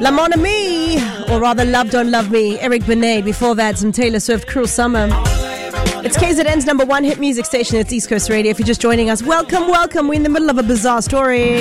La Mon Ami, or rather Love Don't Love Me, Eric Benet. Before that, some Taylor Swift, Cruel Summer. It's KZN's number one hit music station. It's East Coast Radio. If you're just joining us, welcome. We're in the middle of a bizarre story.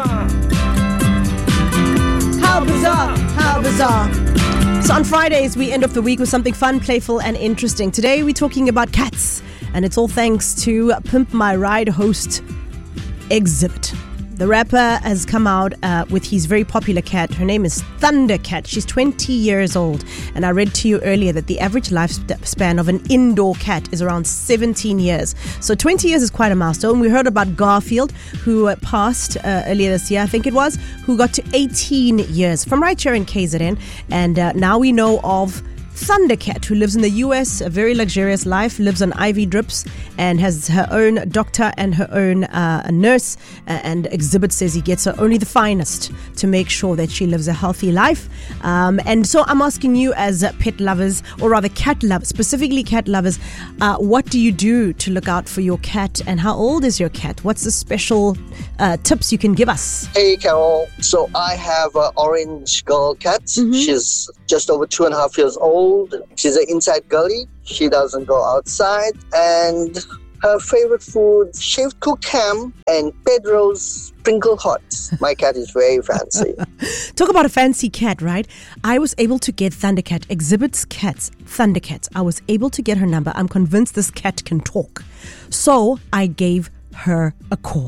How bizarre. So on Fridays, we end off the week with something fun, playful, and interesting. Today, we're talking about cats. And it's all thanks to Pimp My Ride host, Xzibit. The rapper has come out with his very popular cat. Her name is Thundercat. She's 20 years old. And I read to you earlier that the average lifespan of an indoor cat is around 17 years. So 20 years is quite a milestone. We heard about Garfield, who passed earlier this year, I think it was, who got to 18 years from right here in KZN. And now we know of Thundercat, who lives in the US, a very luxurious life, lives on IV drips and has her own doctor and her own nurse. And Xzibit says he gets her only the finest to make sure that she lives a healthy life. And so I'm asking you as pet lovers, or rather cat lovers, specifically cat lovers, what do you do to look out for your cat, and how old is your cat? What's the special tips you can give us? Hey, Carol. So I have an orange girl cat. Mm-hmm. She's just over 2.5 years old. She's an inside girly. She doesn't go outside. And her favorite food, shaved cooked ham and Pedro's sprinkle hot. My cat is very fancy. Talk about a fancy cat, right? I was able to get Thundercat, Xzibit's cat, Thundercat. I was able to get her number. I'm convinced this cat can talk. So I gave her a call.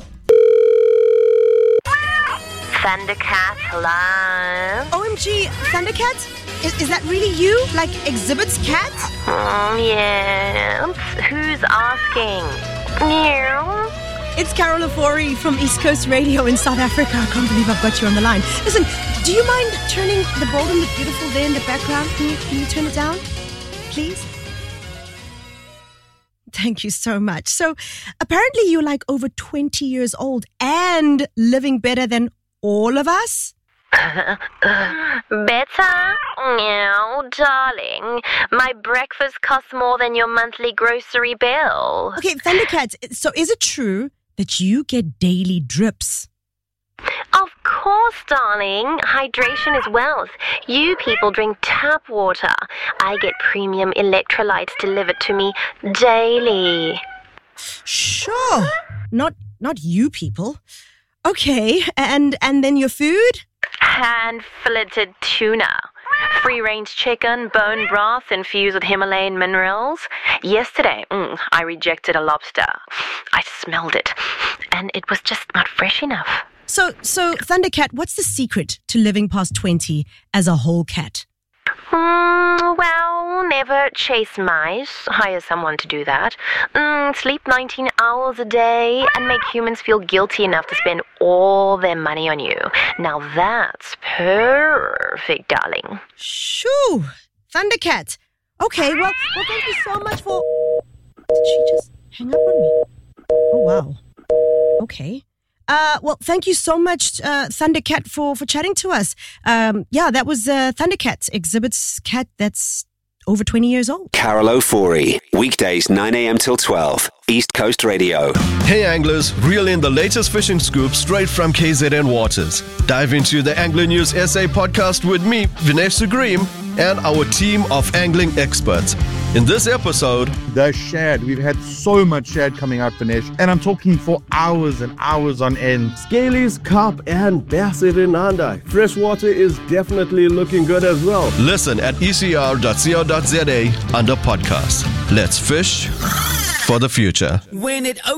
Thundercat, hello? OMG, Thundercat? Is that really you? Like Xzibit's cat? Yeah. Who's asking? Meow. It's Carol Ofori from East Coast Radio in South Africa. I can't believe I've got you on the line. Listen, do you mind turning the Bold and the Beautiful there in the background? Can you turn it down, please? Thank you so much. So apparently you're like over 20 years old and living better than all of us? Better? No, darling. My breakfast costs more than your monthly grocery bill. Okay, Thundercat, so is it true that you get daily drips? Of course, darling. Hydration is wealth. You people drink tap water. I get premium electrolytes delivered to me daily. Sure. Not you people. Okay, and then your food? Hand-filleted tuna, free-range chicken, bone broth infused with Himalayan minerals. Yesterday, I rejected a lobster. I smelled it, and it was just not fresh enough. So Thundercat, what's the secret to living past 20 as a whole cat? Well, never chase mice. Hire someone to do that. Sleep 19 hours a day and make humans feel guilty enough to spend all their money on you. Now that's perfect, darling. Shoo! Thundercat. Okay, well, thank you so much for... Did she just hang up on me? Oh, wow. Okay. Well, thank you so much, Thundercat, for chatting to us. That was Thundercat, Xzibit's cat that's over 20 years old. Carol Ofori, weekdays 9 a.m. till 12, East Coast Radio. Hey anglers, reel in the latest fishing scoop straight from KZN Waters. Dive into the Angler News SA podcast with me, Vinesh Sugrim, and our team of angling experts. In this episode, the shad. We've had so much shad coming out, Vinesh, and I'm talking for hours and hours on end. Scalies, carp, and bass in Andai. Freshwater is definitely looking good as well. Listen at ecr.co.za under podcast. Let's fish for the future. When it